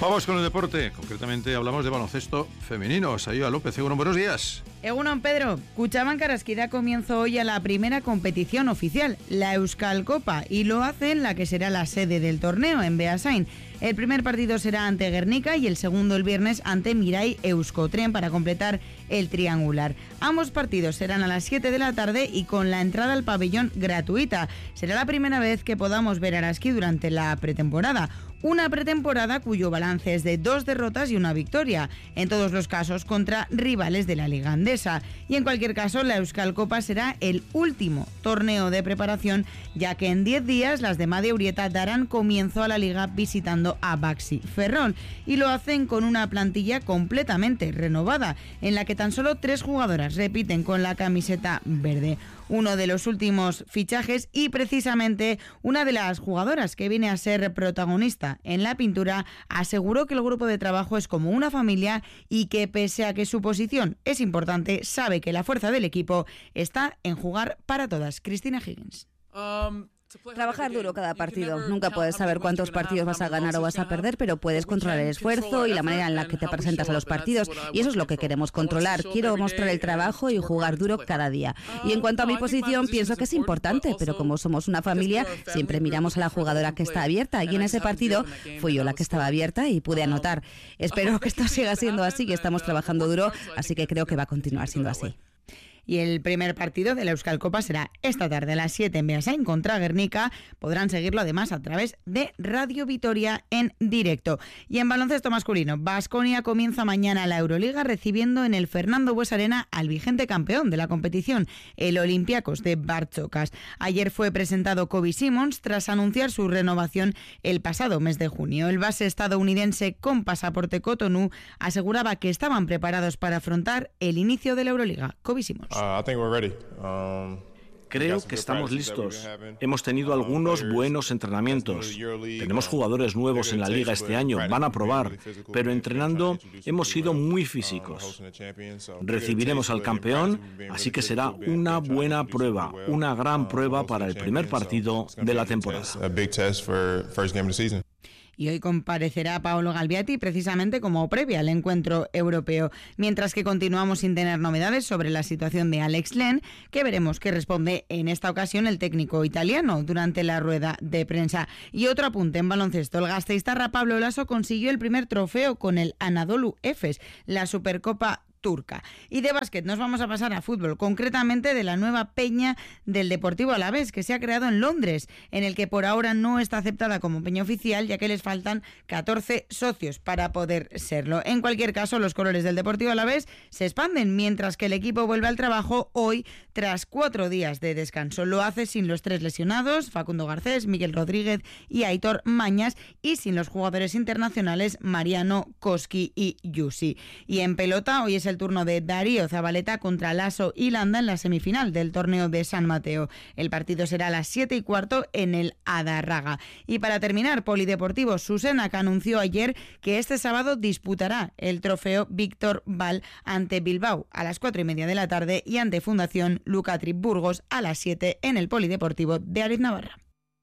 Vamos con el deporte. Concretamente hablamos de baloncesto femenino. Sayoa López, Egunon, buenos días. Egunon, Pedro. Cuchabank Araski da comienzo hoy a la primera competición oficial, la Euskal Copa, y lo hace en la que será la sede del torneo, en Beasain. El primer partido será ante Guernica y el segundo el viernes ante Mirai Euskotren para completar el triangular. Ambos partidos serán a las 7 de la tarde y con la entrada al pabellón gratuita. Será la primera vez que podamos ver a Araski durante la pretemporada. Una pretemporada cuyo balance es de 2 derrotas y 1 victoria, en todos los casos contra rivales de la Liga Andesa. Y en cualquier caso, la Euskal Copa será el último torneo de preparación, ya que en 10 días las de Made Urieta darán comienzo a la Liga visitando a Baxi Ferrol. Y lo hacen con una plantilla completamente renovada, en la que tan solo 3 jugadoras repiten con la camiseta verde. Uno de los últimos fichajes y precisamente una de las jugadoras que viene a ser protagonista en la pintura aseguró que el grupo de trabajo es como una familia y que pese a que su posición es importante, sabe que la fuerza del equipo está en jugar para todas. Cristina Higgins. Trabajar duro cada partido. Nunca puedes saber cuántos partidos vas a ganar o vas a perder, pero puedes controlar el esfuerzo y la manera en la que te presentas a los partidos. Y eso es lo que queremos controlar. Quiero mostrar el trabajo y jugar duro cada día. Y en cuanto a mi posición, pienso que es importante, pero como somos una familia, siempre miramos a la jugadora que está abierta. Y en ese partido fui yo la que estaba abierta y pude anotar. Espero que esto siga siendo así, que estamos trabajando duro, así que creo que va a continuar siendo así. Y el primer partido de la Euskal Copa será esta tarde a las 7 en Beasain contra Guernica. Podrán seguirlo además a través de Radio Vitoria en directo. Y en baloncesto masculino, Baskonia comienza mañana la Euroliga recibiendo en el Fernando Buesa Arena al vigente campeón de la competición, el Olympiacos de Bartzokas. Ayer fue presentado Kobe Simons tras anunciar su renovación el pasado mes de junio. El base estadounidense con pasaporte Cotonou aseguraba que estaban preparados para afrontar el inicio de la Euroliga. Kobe Simons. Creo que estamos listos. Hemos tenido algunos buenos entrenamientos. Tenemos jugadores nuevos en la liga este año, van a probar, pero entrenando hemos sido muy físicos. Recibiremos al campeón, así que será una buena prueba, una gran prueba para el primer partido de la temporada. Y hoy comparecerá Paolo Galbiati precisamente como previa al encuentro europeo, mientras que continuamos sin tener novedades sobre la situación de Alex Len, que veremos qué responde en esta ocasión el técnico italiano durante la rueda de prensa. Y otro apunte en baloncesto, el gasteiztarra Pablo Laso consiguió el primer trofeo con el Anadolu Efes, la Supercopa turca. Y de básquet nos vamos a pasar a fútbol, concretamente de la nueva peña del Deportivo Alavés que se ha creado en Londres, en el que por ahora no está aceptada como peña oficial, ya que les faltan 14 socios para poder serlo. En cualquier caso, los colores del Deportivo Alavés se expanden mientras que el equipo vuelve al trabajo hoy tras 4 días de descanso. Lo hace sin los 3 lesionados, Facundo Garcés, Miguel Rodríguez y Aitor Mañas, y sin los jugadores internacionales Mariano, Koski y Yusi. Y en pelota, hoy es el turno de Darío Zabaleta contra Lasso y Landa en la semifinal del torneo de San Mateo. El partido será a las 7:15 en el Adarraga. Y para terminar, Polideportivo Susenac anunció ayer que este sábado disputará el trofeo Víctor Val ante Bilbao a las 4:30 de la tarde y ante Fundación Lucatrip Burgos a las 7 en el Polideportivo de Ariz Navarra.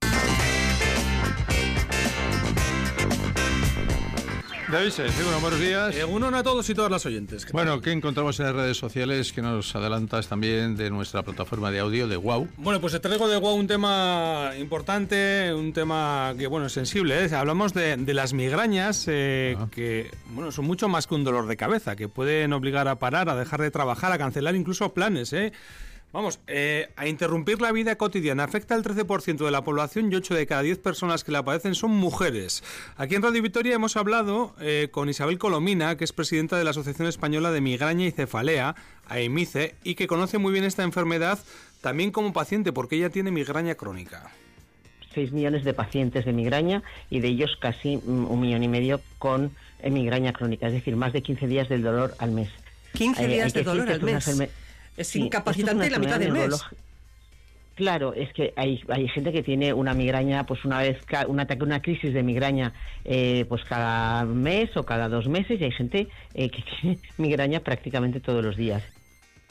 David, buenos días. Egunon a todos y todas las oyentes. Bueno, ¿qué encontramos en las redes sociales que nos adelantas también de nuestra plataforma de audio de WOW? Bueno, pues te traigo de WOW un tema importante, un tema que, bueno, es sensible, ¿eh? Hablamos de las migrañas, que, bueno, son mucho más que un dolor de cabeza, que pueden obligar a parar, a dejar de trabajar, a cancelar incluso planes, ¿eh? Vamos, a interrumpir la vida cotidiana. Afecta al 13% de la población y 8 de cada 10 personas que la padecen son mujeres. Aquí en Radio Vitoria hemos hablado con Isabel Colomina, que es presidenta de la Asociación Española de Migraña y Cefalea, AEMICE, y que conoce muy bien esta enfermedad también como paciente, porque ella tiene migraña crónica. 6 millones de pacientes de migraña y de ellos casi 1,5 millones con migraña crónica, es decir, más de 15 días del dolor al mes. 15 días de dolor al mes. Es incapacitante la mitad del mes. Claro, es que hay gente que tiene una migraña, pues una crisis de migraña, pues cada mes o cada 2 meses, y hay gente que tiene migraña prácticamente todos los días.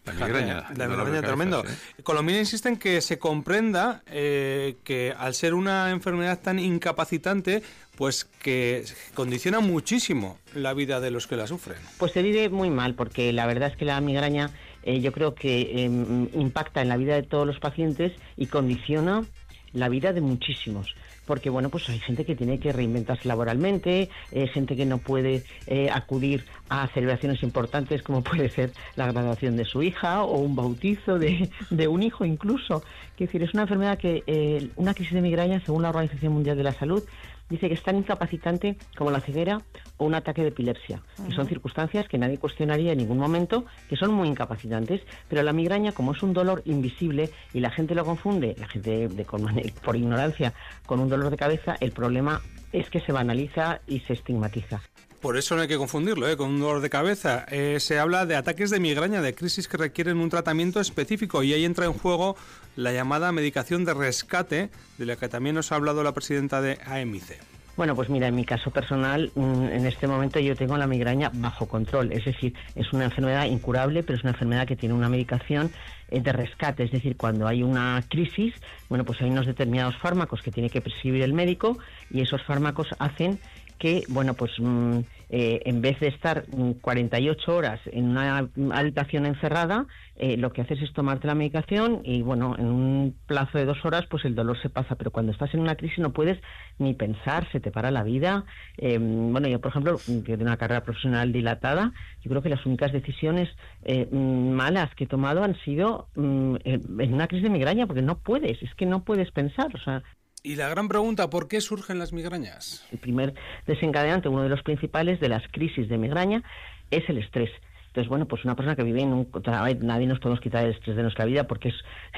La migraña tremendo. Colombina insiste en que se comprenda que al ser una enfermedad tan incapacitante, pues que condiciona muchísimo la vida de los que la sufren. Pues se vive muy mal, porque la verdad es que la migraña yo creo que impacta en la vida de todos los pacientes y condiciona la vida de muchísimos. Porque bueno, pues hay gente que tiene que reinventarse laboralmente, gente que no puede acudir a celebraciones importantes como puede ser la graduación de su hija o un bautizo de un hijo incluso. Quiero decir, es una enfermedad que una crisis de migraña, según la Organización Mundial de la Salud, dice que es tan incapacitante como la ceguera o un ataque de epilepsia, que son circunstancias que nadie cuestionaría en ningún momento, que son muy incapacitantes, pero la migraña, como es un dolor invisible y la gente lo confunde, la gente por ignorancia, con un dolor de cabeza, el problema es que se banaliza y se estigmatiza. Por eso no hay que confundirlo, con un dolor de cabeza. Se habla de ataques de migraña, de crisis que requieren un tratamiento específico, y ahí entra en juego la llamada medicación de rescate, de la que también nos ha hablado la presidenta de AMIC. Bueno, pues mira, en mi caso personal, en este momento yo tengo la migraña bajo control, es decir, es una enfermedad incurable, pero es una enfermedad que tiene una medicación de rescate, es decir, cuando hay una crisis, bueno, pues hay unos determinados fármacos que tiene que prescribir el médico, y esos fármacos hacen que, bueno, pues en vez de estar 48 horas en una habitación encerrada, lo que haces es tomarte la medicación y, bueno, en un plazo de 2 horas, pues el dolor se pasa. Pero cuando estás en una crisis no puedes ni pensar, se te para la vida. Bueno, yo, por ejemplo, que tengo una carrera profesional dilatada, yo creo que las únicas decisiones malas que he tomado han sido en una crisis de migraña, porque no puedes, es que no puedes pensar, o sea... Y la gran pregunta, ¿por qué surgen las migrañas? El primer desencadenante, uno de los principales de las crisis de migraña, es el estrés. Entonces, bueno, pues una persona que vive en un... Nadie nos podemos quitar el estrés de nuestra vida, porque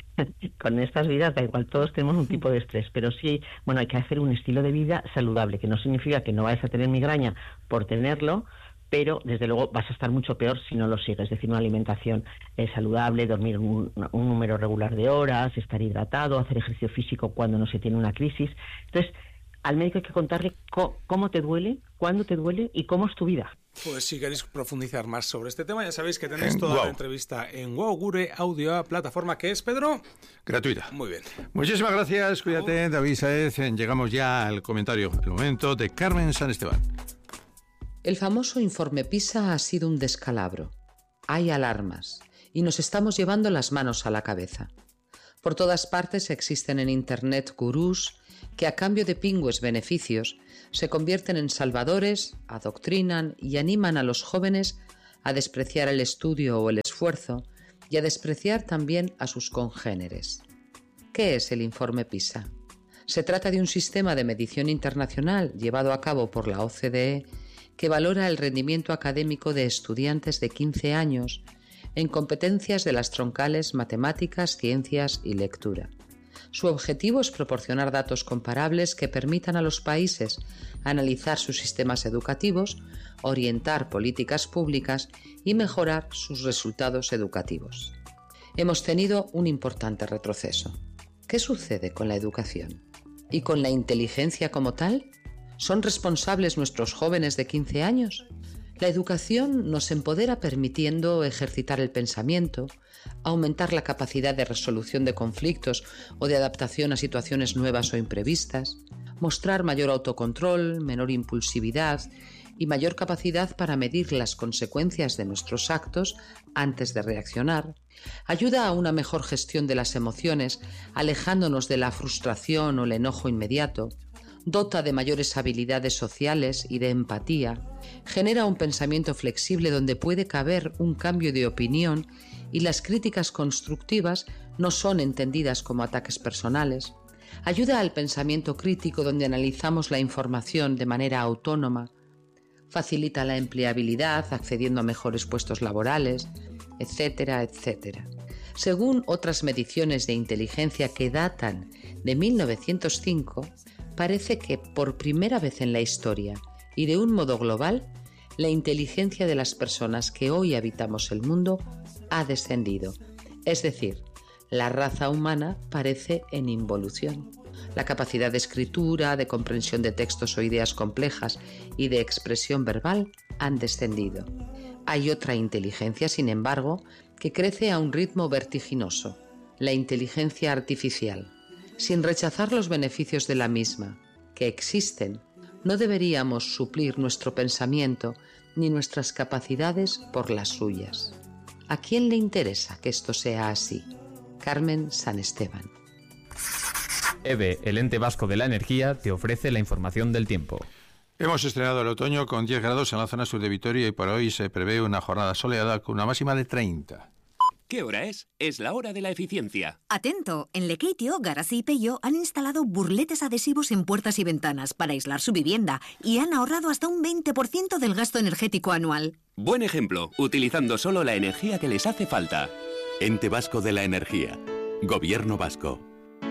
con estas vidas da igual, todos tenemos un tipo de estrés, pero sí, bueno, hay que hacer un estilo de vida saludable, que no significa que no vayas a tener migraña por tenerlo, pero desde luego vas a estar mucho peor si no lo sigues, es decir, una alimentación saludable, dormir un número regular de horas, estar hidratado, hacer ejercicio físico cuando no se tiene una crisis. Entonces, al médico hay que contarle cómo te duele, cuándo te duele y cómo es tu vida. Pues si queréis profundizar más sobre este tema, ya sabéis que tenéis toda la entrevista en Wow Gure Audio, plataforma que es, Pedro, gratuita. Muy bien. Muchísimas gracias, cuídate, David Saez. Llegamos ya al comentario, el momento de Carmen San Esteban. El famoso informe PISA ha sido un descalabro. Hay alarmas y nos estamos llevando las manos a la cabeza. Por todas partes existen en Internet gurús que a cambio de pingües beneficios se convierten en salvadores, adoctrinan y animan a los jóvenes a despreciar el estudio o el esfuerzo y a despreciar también a sus congéneres. ¿Qué es el informe PISA? Se trata de un sistema de medición internacional llevado a cabo por la OCDE que valora el rendimiento académico de estudiantes de 15 años en competencias de las troncales matemáticas, ciencias y lectura. Su objetivo es proporcionar datos comparables que permitan a los países analizar sus sistemas educativos, orientar políticas públicas y mejorar sus resultados educativos. Hemos tenido un importante retroceso. ¿Qué sucede con la educación? ¿Y con la inteligencia como tal? ¿Son responsables nuestros jóvenes de 15 años? La educación nos empodera permitiendo ejercitar el pensamiento, aumentar la capacidad de resolución de conflictos o de adaptación a situaciones nuevas o imprevistas, mostrar mayor autocontrol, menor impulsividad y mayor capacidad para medir las consecuencias de nuestros actos antes de reaccionar, ayuda a una mejor gestión de las emociones, alejándonos de la frustración o el enojo inmediato, dota de mayores habilidades sociales y de empatía, genera un pensamiento flexible donde puede caber un cambio de opinión y las críticas constructivas no son entendidas como ataques personales, ayuda al pensamiento crítico donde analizamos la información de manera autónoma, facilita la empleabilidad accediendo a mejores puestos laborales, etcétera, etcétera. Según otras mediciones de inteligencia que datan de 1905, parece que por primera vez en la historia y de un modo global, la inteligencia de las personas que hoy habitamos el mundo ha descendido. Es decir, la raza humana parece en involución. La capacidad de escritura, de comprensión de textos o ideas complejas y de expresión verbal han descendido. Hay otra inteligencia, sin embargo, que crece a un ritmo vertiginoso, la inteligencia artificial. Sin rechazar los beneficios de la misma, que existen, no deberíamos suplir nuestro pensamiento ni nuestras capacidades por las suyas. ¿A quién le interesa que esto sea así? Carmen San Esteban. EVE, el ente vasco de la energía, te ofrece la información del tiempo. Hemos estrenado el otoño con 10 grados en la zona sur de Vitoria y para hoy se prevé una jornada soleada con una máxima de 30. ¿Qué hora es? Es la hora de la eficiencia. Atento, en Lekeitio, Garazi y Peyo han instalado burletes adhesivos en puertas y ventanas para aislar su vivienda y han ahorrado hasta un 20% del gasto energético anual. Buen ejemplo, utilizando solo la energía que les hace falta. Ente Vasco de la Energía. Gobierno Vasco.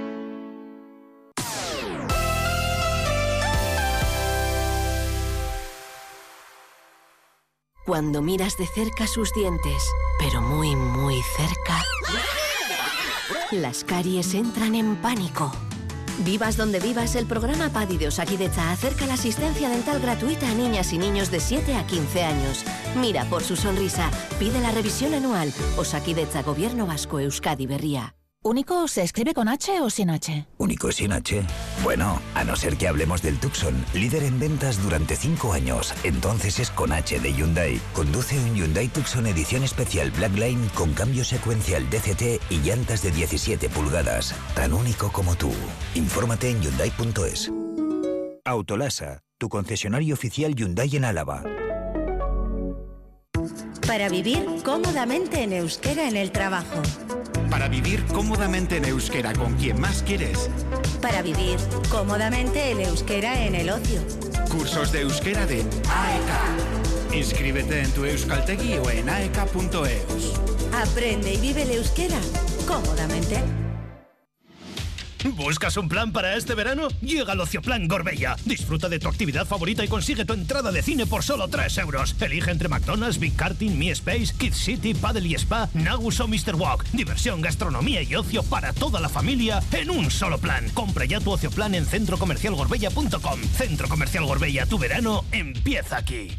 Cuando miras de cerca sus dientes, pero muy, muy cerca, las caries entran en pánico. Vivas donde vivas, el programa PADI de Osakidetza acerca la asistencia dental gratuita a niñas y niños de 7 a 15 años. Mira por su sonrisa, pide la revisión anual. Osakidetza, Gobierno Vasco, Euskadi Berria. ¿Único se escribe con H o sin H? Único sin H. Bueno, a no ser que hablemos del Tucson, líder en ventas durante 5 años. Entonces es con H de Hyundai. Conduce un Hyundai Tucson edición especial Blackline con cambio secuencial DCT y llantas de 17 pulgadas. Tan único como tú. Infórmate en Hyundai.es. Autolasa, tu concesionario oficial Hyundai en Álava. Para vivir cómodamente en euskera en el trabajo. Para vivir cómodamente en euskera con quien más quieres. Para vivir cómodamente el euskera en el ocio. Cursos de euskera de AEK. Inscríbete en tu Euskaltegi o en aek.eus. Aprende y vive el euskera cómodamente. ¿Buscas un plan para este verano? Llega al Ocioplan Gorbella. Disfruta de tu actividad favorita y consigue tu entrada de cine por solo 3 euros. Elige entre McDonald's, Big Karting, Mi Space, Kids City, Paddle y Spa, Nagus o Mr. Walk. Diversión, gastronomía y ocio para toda la familia en un solo plan. Compra ya tu Ocioplan en centrocomercialgorbella.com. Centro Comercial Gorbella, tu verano empieza aquí.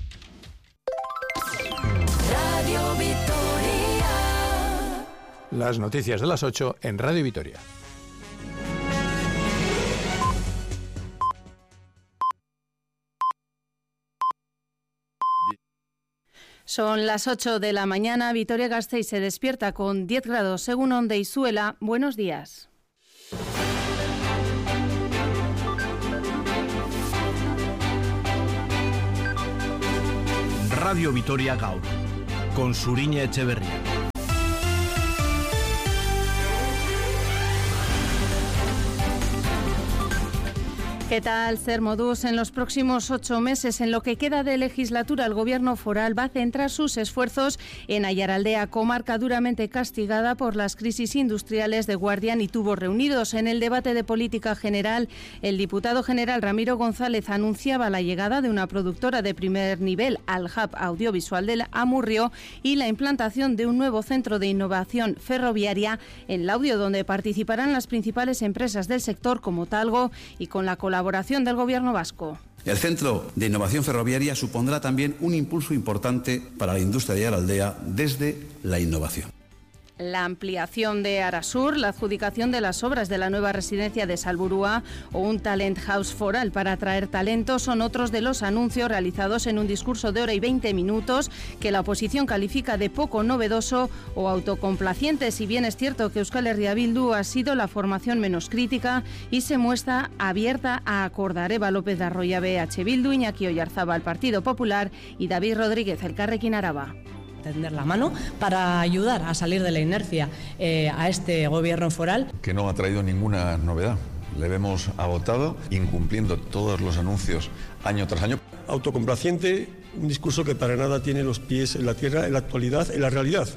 Radio Vitoria. Las noticias de las 8 en Radio Vitoria. Son las 8 de la mañana. Vitoria-Gasteiz se despierta con 10 grados según Ondeizuela. Buenos días. Radio Vitoria Gaur, con Suriña Echeverría. ¿Qué tal, Zer Moduz? En los próximos 8 meses, en lo que queda de legislatura, el Gobierno foral va a centrar sus esfuerzos en Aiaraldea, comarca duramente castigada por las crisis industriales de Guardián y Tubos Reunidos. En el debate de política general, el diputado general Ramiro González anunciaba la llegada de una productora de primer nivel al hub audiovisual del Amurrio y la implantación de un nuevo centro de innovación ferroviaria en Laudio, donde participarán las principales empresas del sector como Talgo y con la colaboración del Gobierno vasco. El Centro de Innovación Ferroviaria supondrá también un impulso importante para la industria de Aiaraldea desde la innovación. La ampliación de Arasur, la adjudicación de las obras de la nueva residencia de Salburua o un talent house foral para atraer talento son otros de los anuncios realizados en un discurso de 1 hora y 20 minutos que la oposición califica de poco novedoso o autocomplaciente. Si bien es cierto que Euskal Herria Bildu ha sido la formación menos crítica y se muestra abierta a acordar. Eva López de Arroyabe, H. Bildu, Iñaki Oyarzábal, Partido Popular y David Rodríguez, Elkarrekin Araba. Tender la mano para ayudar a salir de la inercia a este gobierno foral. Que no ha traído ninguna novedad. Le vemos agotado, incumpliendo todos los anuncios año tras año. Autocomplaciente, un discurso que para nada tiene los pies en la tierra, en la actualidad, en la realidad.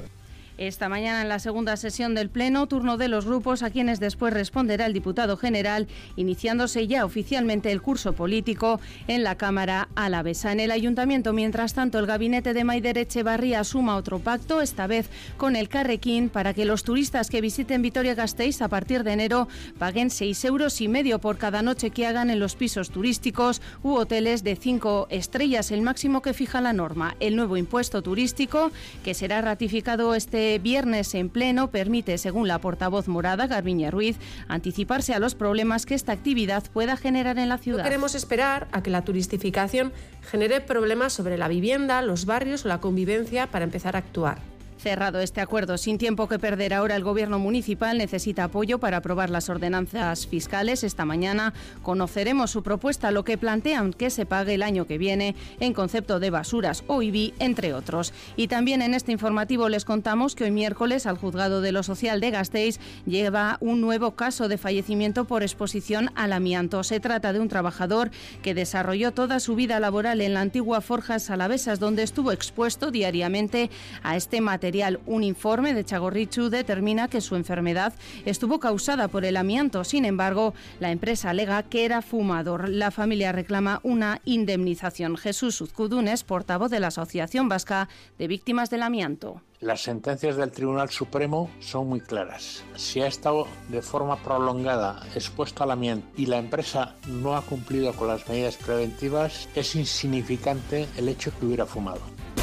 Esta mañana en la segunda sesión del Pleno, turno de los grupos a quienes después responderá el diputado general, iniciándose ya oficialmente el curso político en la Cámara alavesa. En el Ayuntamiento, mientras tanto, el gabinete de Maider Etxebarria suma otro pacto, esta vez con el Carrequín, para que los turistas que visiten Vitoria-Gasteiz a partir de enero paguen 6,5 € por cada noche que hagan en los pisos turísticos u hoteles de 5 estrellas, el máximo que fija la norma. El nuevo impuesto turístico, que será ratificado este viernes en Pleno, permite, según la portavoz morada, Garbiñe Ruiz, anticiparse a los problemas que esta actividad pueda generar en la ciudad. No queremos esperar a que la turistificación genere problemas sobre la vivienda, los barrios o la convivencia para empezar a actuar. Cerrado este acuerdo, sin tiempo que perder ahora, el Gobierno municipal necesita apoyo para aprobar las ordenanzas fiscales. Esta mañana conoceremos su propuesta, lo que plantean que se pague el año que viene en concepto de basuras o IBI, entre otros. Y también en este informativo les contamos que hoy miércoles al Juzgado de lo Social de Gasteiz lleva un nuevo caso de fallecimiento por exposición al amianto. Se trata de un trabajador que desarrolló toda su vida laboral en la antigua Forjas Alavesas, donde estuvo expuesto diariamente a este material. Un informe de Txagorritxu determina que su enfermedad estuvo causada por el amianto. Sin embargo, la empresa alega que era fumador. La familia reclama una indemnización. Jesús Uzcudunes, portavoz de la Asociación Vasca de Víctimas del Amianto. Las sentencias del Tribunal Supremo son muy claras. Si ha estado de forma prolongada expuesto al amianto y la empresa no ha cumplido con las medidas preventivas, es insignificante el hecho que hubiera fumado.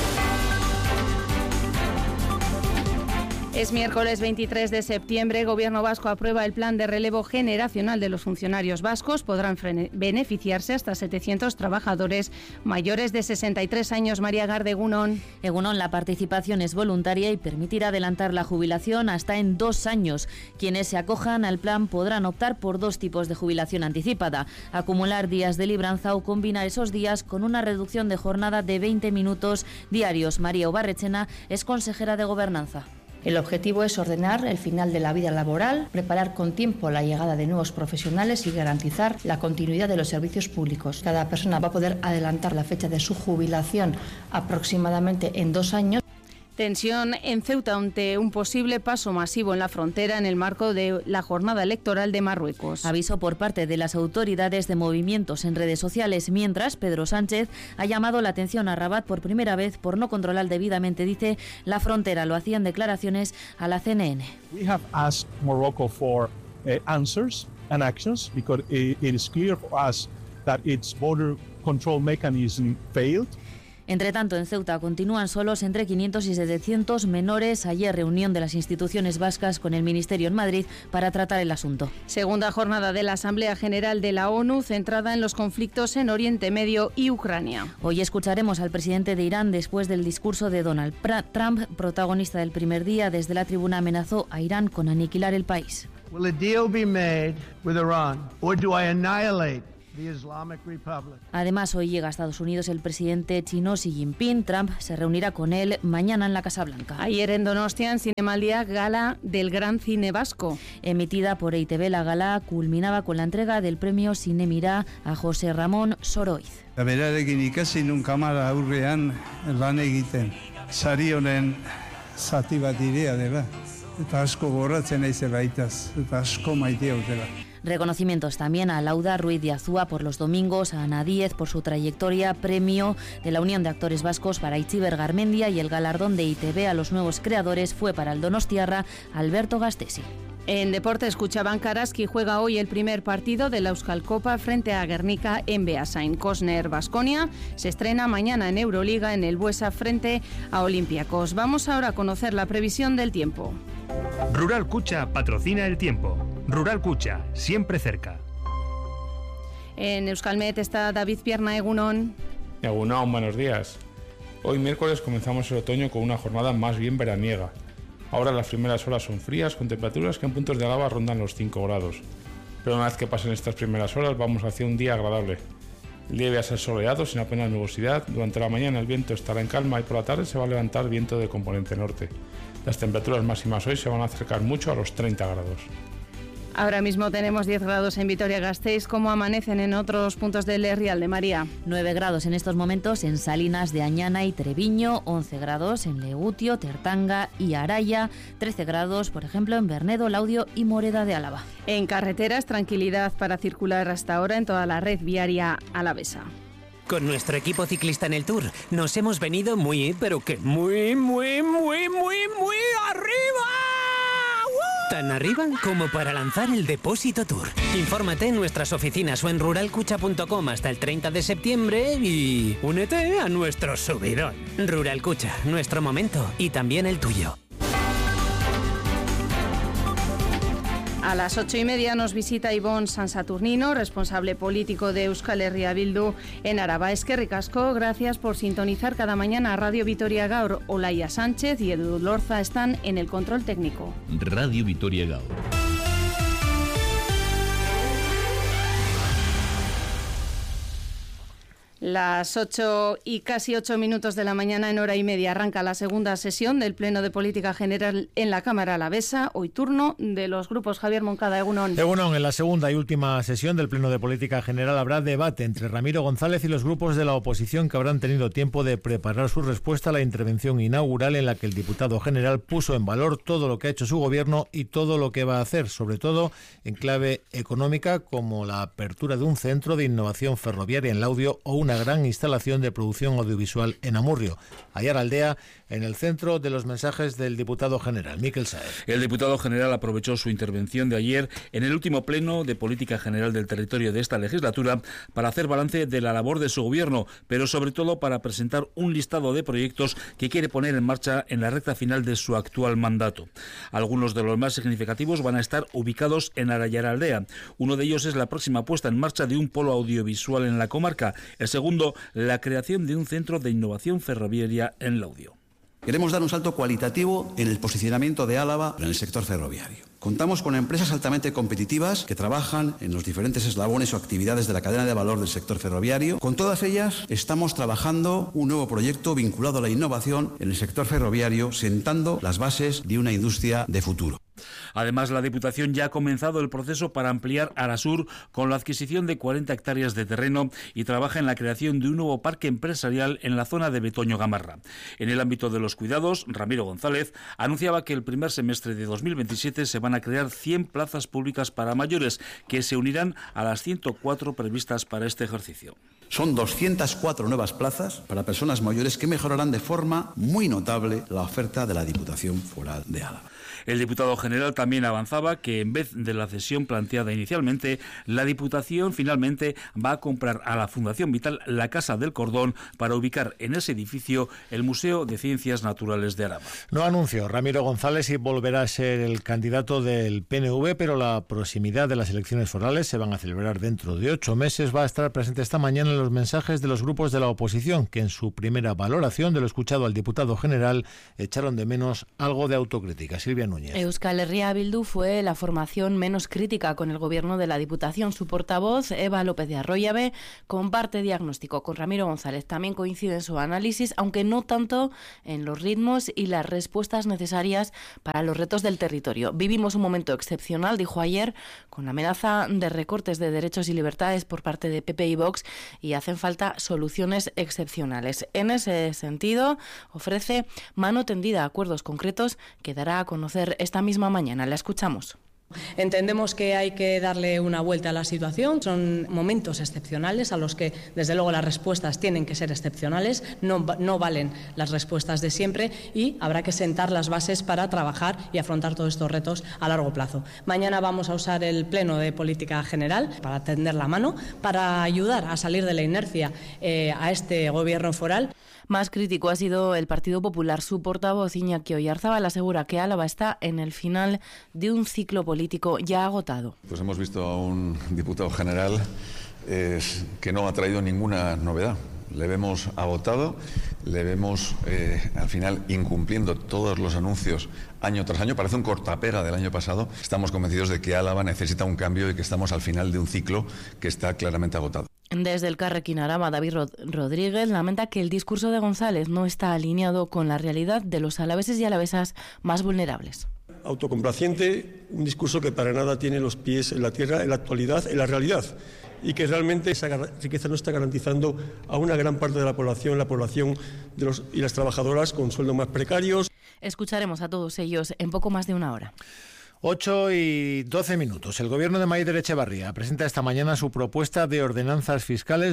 Es miércoles 23 de septiembre. Gobierno vasco aprueba el plan de relevo generacional de los funcionarios vascos. Podrán beneficiarse hasta 700 trabajadores mayores de 63 años. María Garde, Egunon. Egunon, la participación es voluntaria y permitirá adelantar la jubilación hasta en 2 años. Quienes se acojan al plan podrán optar por 2 tipos de jubilación anticipada: acumular días de libranza o combinar esos días con una reducción de jornada de 20 minutos diarios. María Ubarrechena es consejera de Gobernanza. El objetivo es ordenar el final de la vida laboral, preparar con tiempo la llegada de nuevos profesionales y garantizar la continuidad de los servicios públicos. Cada persona va a poder adelantar la fecha de su jubilación aproximadamente en 2 años. Tensión en Ceuta ante un posible paso masivo en la frontera en el marco de la jornada electoral de Marruecos. Aviso por parte de las autoridades de movimientos en redes sociales, mientras Pedro Sánchez ha llamado la atención a Rabat por primera vez por no controlar debidamente, dice, la frontera. Lo hacían declaraciones a la CNN. We have asked Morocco for answers and actions because it is clear for us that its border control mechanism failed. Entre tanto, en Ceuta continúan solos entre 500 y 700 menores. Ayer reunión de las instituciones vascas con el Ministerio en Madrid para tratar el asunto. Segunda jornada de la Asamblea General de la ONU centrada en los conflictos en Oriente Medio y Ucrania. Hoy escucharemos al presidente de Irán después del discurso de Donald Trump, protagonista del primer día. Desde la tribuna amenazó a Irán con aniquilar el país. Will a deal be made with Iran or do I annihilate? Además, hoy llega a Estados Unidos el presidente chino Xi Jinping. Trump se reunirá con él mañana en la Casa Blanca. Ayer en Donostia, en Cinema al Día, gala del Gran Cine Vasco. Emitida por EITB, la gala culminaba con la entrega del premio Zinemira a José Ramón Soroiz. Berarekin ikasi nun kamara aurrean lan egiten. Sari honen zati bat irea dela. Eta asko goratzen naizela itaz. Eta asko maitea dela. Reconocimientos también a Lauda Ruiz de Azúa por Los Domingos, a Ana Díez por su trayectoria, premio de la Unión de Actores Vascos para Itziber Garmendia, y el galardón de ITV a los nuevos creadores fue para el donostiarra Alberto Gastesi. En deportes, Kutxabank Araski juega hoy el primer partido de la Euskal Copa frente a Guernica en Beasain. Cosner Baskonia se estrena mañana en Euroliga en el Buesa frente a Olympiacos. Vamos ahora a conocer la previsión del tiempo. Rural Kutxa patrocina el tiempo. Rural Kutxa, siempre cerca. En Euskalmet está David Pierna, Egunon. Egunon, buenos días. Hoy miércoles comenzamos el otoño con una jornada más bien veraniega. Ahora las primeras horas son frías, con temperaturas que en puntos de Álava rondan los 5 grados. Pero una vez que pasen estas primeras horas vamos hacia un día agradable. El día va a ser soleado, sin apenas nubosidad. Durante la mañana el viento estará en calma y por la tarde se va a levantar viento de componente norte. Las temperaturas máximas hoy se van a acercar mucho a los 30 grados. Ahora mismo tenemos 10 grados en Vitoria-Gasteiz. ¿Cómo amanecen en otros puntos del Herrialde, María? 9 grados en estos momentos en Salinas de Añana y Treviño, 11 grados en Legutio, Tertanga y Araya, 13 grados, por ejemplo, en Bernedo, Laudio y Moreda de Álava. En carreteras, tranquilidad para circular hasta ahora en toda la red viaria alavesa. Con nuestro equipo ciclista en el Tour nos hemos venido muy, pero que muy arriba. Tan arriba como para lanzar el Depósito Tour. Infórmate en nuestras oficinas o en ruralcucha.com hasta el 30 de septiembre y únete a nuestro subidón. Rural Cucha, nuestro momento y también el tuyo. A las 8:30 nos visita Ibon Sansaturnino, responsable político de Euskal Herria Bildu en Araba. Eskerrik asko, gracias por sintonizar cada mañana a Radio Vitoria Gaur. Olaya Sánchez y Edu Lorza están en el control técnico. Radio Vitoria Gaur. Las 8 y casi 8 minutos de la mañana, en hora y media, arranca la segunda sesión del Pleno de Política General en la Cámara Alavesa. Hoy turno de los grupos. Javier Moncada, Egunon. Egunon, en la segunda y última sesión del Pleno de Política General habrá debate entre Ramiro González y los grupos de la oposición, que habrán tenido tiempo de preparar su respuesta a la intervención inaugural en la que el diputado general puso en valor todo lo que ha hecho su gobierno y todo lo que va a hacer, sobre todo en clave económica, como la apertura de un centro de innovación ferroviaria en Laudio o una gran instalación de producción audiovisual en Amurrio. Aiaraldea, en el centro de los mensajes del diputado general, Miquel Saez. El diputado general aprovechó su intervención de ayer en el último pleno de política general del territorio de esta legislatura para hacer balance de la labor de su gobierno, pero sobre todo para presentar un listado de proyectos que quiere poner en marcha en la recta final de su actual mandato. Algunos de los más significativos van a estar ubicados en Aiaraldea. Uno de ellos es la próxima puesta en marcha de un polo audiovisual en la comarca. El segundo, la creación de un centro de innovación ferroviaria en Laudio. Queremos dar un salto cualitativo en el posicionamiento de Álava en el sector ferroviario. Contamos con empresas altamente competitivas que trabajan en los diferentes eslabones o actividades de la cadena de valor del sector ferroviario. Con todas ellas estamos trabajando un nuevo proyecto vinculado a la innovación en el sector ferroviario, sentando las bases de una industria de futuro. Además, la Diputación ya ha comenzado el proceso para ampliar Arasur con la adquisición de 40 hectáreas de terreno y trabaja en la creación de un nuevo parque empresarial en la zona de Betoño-Gamarra. En el ámbito de los cuidados, Ramiro González anunciaba que el primer semestre de 2027 se van a crear 100 plazas públicas para mayores, que se unirán a las 104 previstas para este ejercicio. Son 204 nuevas plazas para personas mayores que mejorarán de forma muy notable la oferta de la Diputación Foral de Álava. El diputado general también avanzaba que en vez de la cesión planteada inicialmente, la Diputación finalmente va a comprar a la Fundación Vital la Casa del Cordón para ubicar en ese edificio el Museo de Ciencias Naturales de Araba. No anunció Ramiro González si volverá a ser el candidato del PNV, pero la proximidad de las elecciones forales se van a celebrar dentro de 8 meses. Va a estar presente esta mañana en los mensajes de los grupos de la oposición, que en su primera valoración de lo escuchado al diputado general echaron de menos algo de autocrítica. Silvia Núñez. Euskal Herria Bildu fue la formación menos crítica con el gobierno de la Diputación. Su portavoz, Eva López de Arroyabe, comparte diagnóstico con Ramiro González. También coincide en su análisis, aunque no tanto en los ritmos y las respuestas necesarias para los retos del territorio. Vivimos un momento excepcional, dijo ayer, con la amenaza de recortes de derechos y libertades por parte de PP y Vox, y hacen falta soluciones excepcionales. En ese sentido, ofrece mano tendida a acuerdos concretos que dará a conocer esta misma mañana. La escuchamos. Entendemos que hay que darle una vuelta a la situación. Son momentos excepcionales a los que, desde luego, las respuestas tienen que ser excepcionales. No valen las respuestas de siempre y habrá que sentar las bases para trabajar y afrontar todos estos retos a largo plazo. Mañana vamos a usar el Pleno de Política General para tender la mano, para ayudar a salir de la inercia a este gobierno foral. Más crítico ha sido el Partido Popular. Su portavoz, Iñaki Oyarzábal, asegura que Álava está en el final de un ciclo político ya agotado. Pues hemos visto a un diputado general que no ha traído ninguna novedad. Le vemos agotado, le vemos al final incumpliendo todos los anuncios año tras año. Parece un cortapega del año pasado. Estamos convencidos de que Álava necesita un cambio y que estamos al final de un ciclo que está claramente agotado. Desde el Carrequín Araba, David Rodríguez lamenta que el discurso de González no está alineado con la realidad de los alaveses y alavesas más vulnerables. autocomplaciente, un discurso que para nada tiene los pies en la tierra, en la actualidad, en la realidad, y que realmente esa riqueza no está garantizando a una gran parte de la población de los y las trabajadoras con sueldos más precarios. Escucharemos a todos ellos en poco más de una hora. 8:12. El Gobierno de Maider Echevarría presenta esta mañana su propuesta de ordenanzas fiscales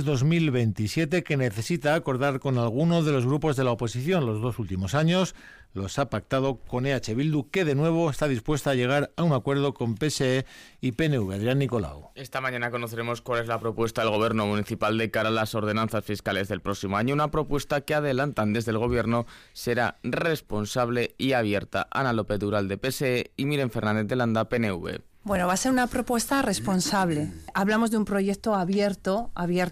2027 que necesita acordar con algunos de los grupos de la oposición. Los 2 últimos años los ha pactado con EH Bildu, que de nuevo está dispuesta a llegar a un acuerdo con PSE y PNV. Adrián Nicolau. Esta mañana conoceremos cuál es la propuesta del Gobierno municipal de cara a las ordenanzas fiscales del próximo año. Una propuesta que adelantan desde el Gobierno será responsable y abierta. Ana López Dural de PSE y Miren Fernández de Landa, PNV. Bueno, va a ser una propuesta responsable. Hablamos de un proyecto abierto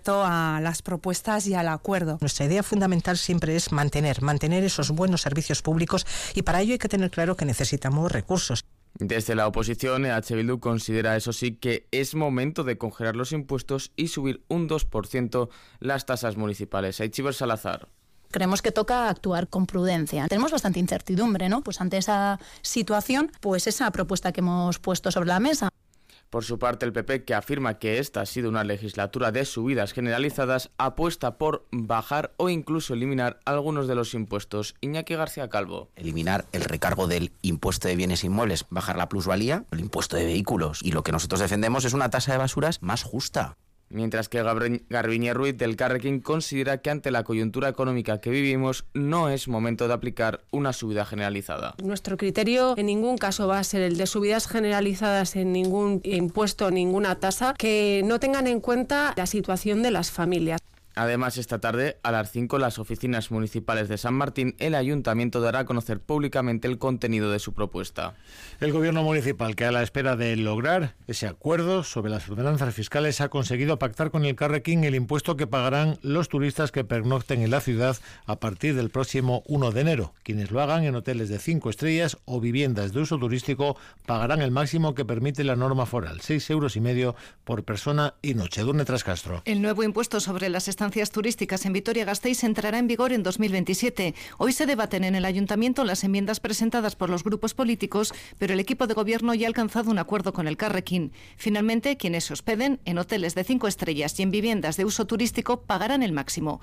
a las propuestas y al acuerdo. Nuestra idea fundamental siempre es mantener esos buenos servicios públicos, y para ello hay que tener claro que necesitamos recursos. Desde la oposición, EH Bildu considera, eso sí, que es momento de congelar los impuestos y subir un 2% las tasas municipales. Aichiber Salazar. Creemos que toca actuar con prudencia. Tenemos bastante incertidumbre, ¿no? Pues ante esa situación, pues esa propuesta que hemos puesto sobre la mesa. Por su parte, el PP, que afirma que esta ha sido una legislatura de subidas generalizadas, apuesta por bajar o incluso eliminar algunos de los impuestos. Iñaki García Calvo. Eliminar el recargo del impuesto de bienes inmuebles, bajar la plusvalía, el impuesto de vehículos. Y lo que nosotros defendemos es una tasa de basuras más justa. Mientras que Garbiñe Ruiz del Carrequín considera que ante la coyuntura económica que vivimos no es momento de aplicar una subida generalizada. Nuestro criterio en ningún caso va a ser el de subidas generalizadas en ningún impuesto, ninguna tasa, que no tengan en cuenta la situación de las familias. Además, esta tarde, a las 5, las oficinas municipales de San Martín, el Ayuntamiento dará a conocer públicamente el contenido de su propuesta. El Gobierno municipal, que a la espera de lograr ese acuerdo sobre las ordenanzas fiscales, ha conseguido pactar con el Carrequín el impuesto que pagarán los turistas que pernocten en la ciudad a partir del próximo 1 de enero. Quienes lo hagan en hoteles de 5 estrellas o viviendas de uso turístico pagarán el máximo que permite la norma foral, 6,5 € por persona y noche. Durne Trascastro. El nuevo impuesto sobre las estancias turísticas en Vitoria-Gasteiz entrará en vigor en 2027. Hoy se debaten en el Ayuntamiento las enmiendas presentadas por los grupos políticos, pero el equipo de gobierno ya ha alcanzado un acuerdo con el Carrequín. Finalmente, quienes se hospeden en hoteles de 5 estrellas y en viviendas de uso turístico pagarán el máximo,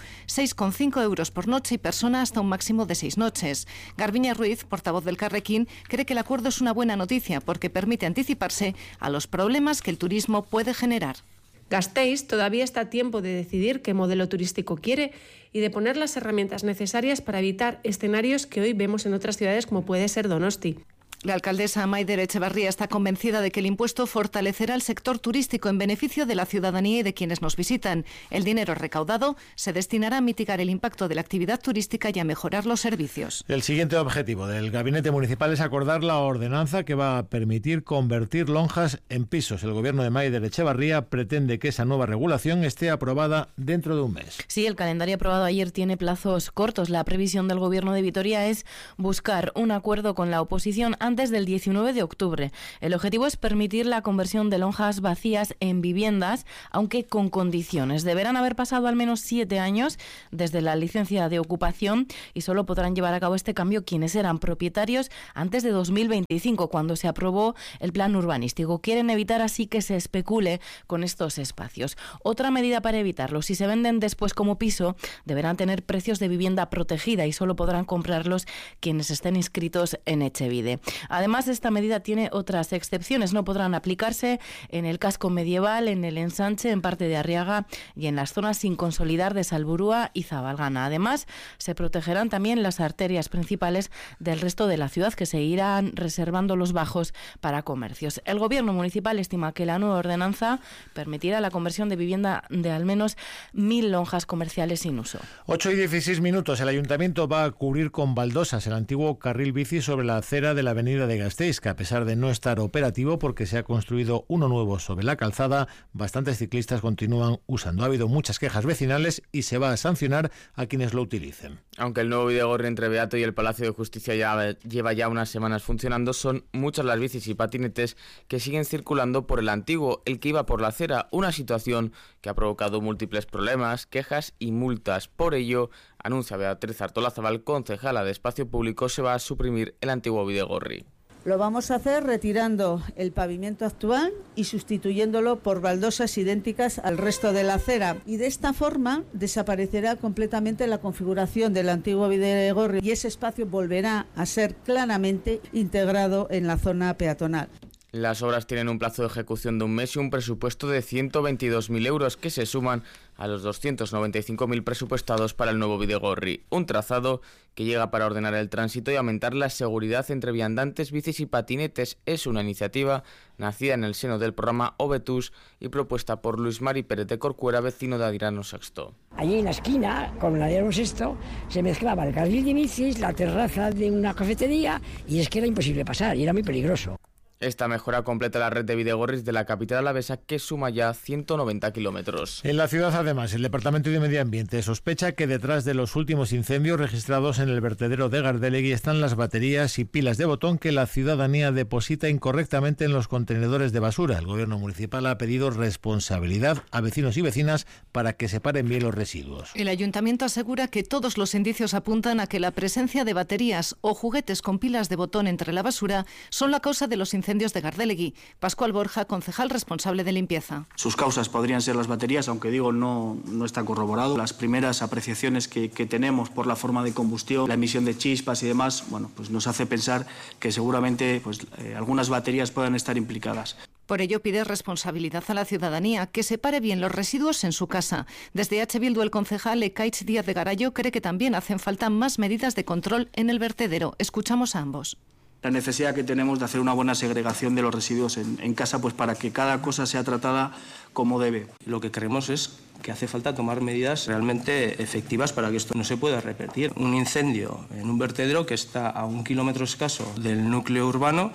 6,5 € por noche y persona hasta un máximo de 6 noches. Garbiñe Ruiz, portavoz del Carrequín, cree que el acuerdo es una buena noticia porque permite anticiparse a los problemas que el turismo puede generar. Gasteiz todavía está a tiempo de decidir qué modelo turístico quiere y de poner las herramientas necesarias para evitar escenarios que hoy vemos en otras ciudades como puede ser Donosti. La alcaldesa Maider Echevarría está convencida de que el impuesto fortalecerá el sector turístico en beneficio de la ciudadanía y de quienes nos visitan. El dinero recaudado se destinará a mitigar el impacto de la actividad turística y a mejorar los servicios. El siguiente objetivo del Gabinete Municipal es acordar la ordenanza que va a permitir convertir lonjas en pisos. El Gobierno de Maider Echevarría pretende que esa nueva regulación esté aprobada dentro de un mes. Sí, el calendario aprobado ayer tiene plazos cortos. La previsión del Gobierno de Vitoria es buscar un acuerdo con la oposición antes del 19 de octubre. El objetivo es permitir la conversión de lonjas vacías en viviendas, aunque con condiciones. Deberán haber pasado al menos 7 años desde la licencia de ocupación y solo podrán llevar a cabo este cambio quienes eran propietarios antes de 2025, cuando se aprobó el plan urbanístico. Quieren evitar así que se especule con estos espacios. Otra medida para evitarlo: si se venden después como piso, deberán tener precios de vivienda protegida y solo podrán comprarlos quienes estén inscritos en Etxebide. Además, esta medida tiene otras excepciones. No podrán aplicarse en el casco medieval, en el ensanche, en parte de Arriaga y en las zonas sin consolidar de Salburua y Zabalgana. Además, se protegerán también las arterias principales del resto de la ciudad, que se irán reservando los bajos para comercios. El Gobierno municipal estima que la nueva ordenanza permitirá la conversión de vivienda de al menos 1.000 lonjas comerciales sin uso. 8:16. El Ayuntamiento va a cubrir con baldosas el antiguo carril bici sobre la acera de la avenida de Gasteiz, que a pesar de no estar operativo porque se ha construido uno nuevo sobre la calzada, bastantes ciclistas continúan usando. Ha habido muchas quejas vecinales y se va a sancionar a quienes lo utilicen. Aunque el nuevo Bidegorri entre Beato y el Palacio de Justicia lleva ya unas semanas funcionando, son muchas las bicis y patinetes que siguen circulando por el antiguo, el que iba por la acera, una situación que ha provocado múltiples problemas, quejas y multas. Por ello, anuncia Beatriz Artolazabal, concejala de Espacio Público, se va a suprimir el antiguo Bidegorri. Lo vamos a hacer retirando el pavimento actual y sustituyéndolo por baldosas idénticas al resto de la acera. Y de esta forma desaparecerá completamente la configuración del antiguo Bidegorri y ese espacio volverá a ser claramente integrado en la zona peatonal. Las obras tienen un plazo de ejecución de un mes y un presupuesto de 122.000 euros que se suman a los 295.000 presupuestados para el nuevo Bidegorri. Un trazado que llega para ordenar el tránsito y aumentar la seguridad entre viandantes, bicis y patinetes. Es una iniciativa nacida en el seno del programa Obetus y propuesta por Luis Mari Pérez de Corcuera, vecino de Adirano Sexto. Allí en la esquina, con la Adirano Sexto, se mezclaba el carril de bicis, la terraza de una cafetería y es que era imposible pasar y era muy peligroso. Esta mejora completa la red de Bidegorris de la capital alavesa, que suma ya 190 kilómetros. En la ciudad, además, el Departamento de Medio Ambiente sospecha que detrás de los últimos incendios registrados en el vertedero de Gardelegui están las baterías y pilas de botón que la ciudadanía deposita incorrectamente en los contenedores de basura. El Gobierno municipal ha pedido responsabilidad a vecinos y vecinas para que separen bien los residuos. El ayuntamiento asegura que todos los indicios apuntan a que la presencia de baterías o juguetes con pilas de botón entre la basura son la causa de los incendios de Gardelegui. Pascual Borja, concejal responsable de limpieza. Sus causas podrían ser las baterías, aunque digo, no está corroborado. Las primeras apreciaciones que tenemos por la forma de combustión, la emisión de chispas y demás, pues nos hace pensar que seguramente algunas baterías puedan estar implicadas. Por ello pide responsabilidad a la ciudadanía, que separe bien los residuos en su casa. Desde H. Bildu, el concejal Ekaich Díaz de Garayo cree que también hacen falta más medidas de control en el vertedero. Escuchamos a ambos. La necesidad que tenemos de hacer una buena segregación de los residuos en casa, pues para que cada cosa sea tratada como debe. Lo que creemos es que hace falta tomar medidas realmente efectivas para que esto no se pueda repetir. Un incendio en un vertedero que está a 1 kilómetro escaso del núcleo urbano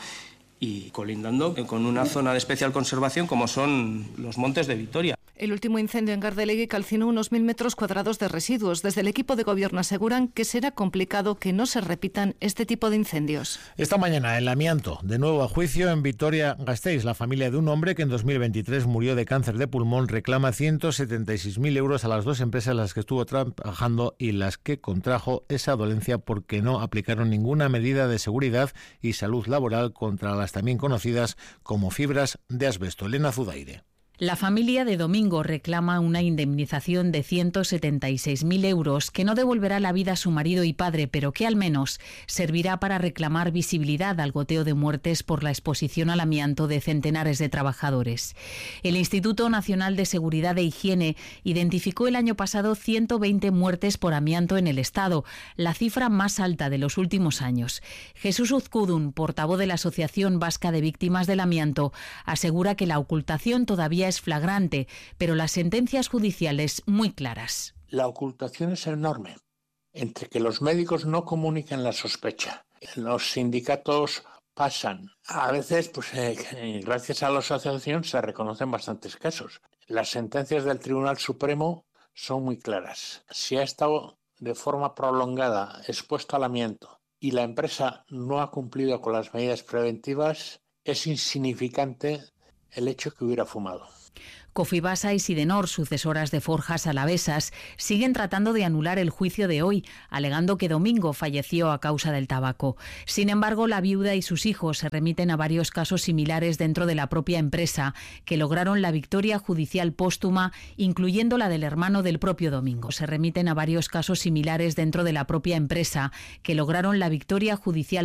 y colindando con una zona de especial conservación como son los Montes de Vitoria. El último incendio en Gardelegui calcinó unos 1.000 metros cuadrados de residuos. Desde el equipo de gobierno aseguran que será complicado que no se repitan este tipo de incendios. Esta mañana, el amianto, de nuevo a juicio en Vitoria-Gasteiz. La familia de un hombre que en 2023 murió de cáncer de pulmón reclama 176.000 euros a las dos empresas en las que estuvo trabajando y las que contrajo esa dolencia porque no aplicaron ninguna medida de seguridad y salud laboral contra las también conocidas como fibras de asbesto. Elena Zudaire. La familia de Domingo reclama una indemnización de 176.000 euros que no devolverá la vida a su marido y padre, pero que al menos servirá para reclamar visibilidad al goteo de muertes por la exposición al amianto de centenares de trabajadores. El Instituto Nacional de Seguridad e Higiene identificó el año pasado 120 muertes por amianto en el Estado, la cifra más alta de los últimos años. Jesús Uzkudun, portavoz de la Asociación Vasca de Víctimas del Amianto, asegura que la ocultación todavía es flagrante, pero las sentencias judiciales muy claras. La ocultación es enorme, entre que los médicos no comunican la sospecha, los sindicatos pasan. A veces, gracias a la asociación se reconocen bastantes casos. Las sentencias del Tribunal Supremo son muy claras. Si ha estado de forma prolongada expuesto al amianto y la empresa no ha cumplido con las medidas preventivas, es insignificante el hecho que hubiera fumado. Cofibasa y Sidenor, sucesoras de Forjas Alavesas, siguen tratando de anular el juicio de hoy, alegando que Domingo falleció a causa del tabaco. Sin embargo, la viuda y sus hijos se remiten a varios casos similares dentro de la propia empresa, que lograron la victoria judicial póstuma, incluyendo la del hermano del propio Domingo. Se remiten a varios casos similares dentro de la propia empresa, que lograron la victoria judicial